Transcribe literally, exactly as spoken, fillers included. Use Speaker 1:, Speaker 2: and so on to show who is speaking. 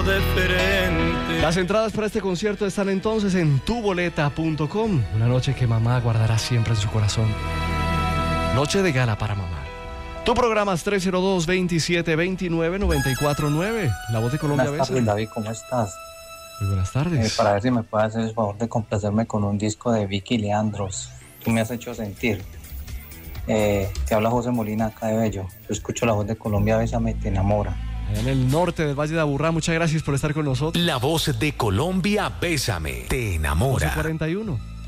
Speaker 1: Las entradas para este concierto están entonces en tu boleta punto com. Una noche que mamá guardará siempre en su corazón. Noche de gala para mamá. Tu programa es tres cero dos, veintisiete veintinueve, noventa y cuatro nueve. La Voz de Colombia.
Speaker 2: Buenas tardes, David, ¿cómo estás?
Speaker 1: Muy buenas tardes.
Speaker 2: Eh, para ver si me puedes hacer el favor de complacerme con un disco de Vicky Leandros. Tú me has hecho sentir. Eh, te habla José Molina acá de Bello. Yo escucho La Voz de Colombia, Bésame, te enamora.
Speaker 1: Allá en el norte del Valle de Aburrá, muchas gracias por estar con nosotros.
Speaker 3: La Voz de Colombia, Bésame, te enamora.
Speaker 1: doce cuarenta y uno.